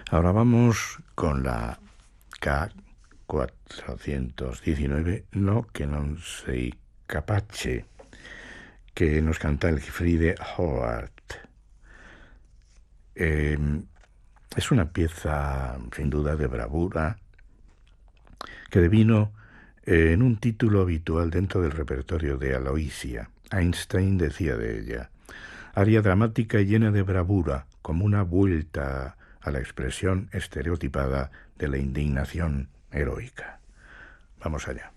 Ahora vamos con la K419, No che non sei capace, que nos canta el Friede Howard. Es una pieza sin duda de bravura que devino en un título habitual dentro del repertorio de Aloysia. Einstein decía de ella: aria dramática y llena de bravura, como una vuelta a la expresión estereotipada de la indignación heroica. Vamos allá.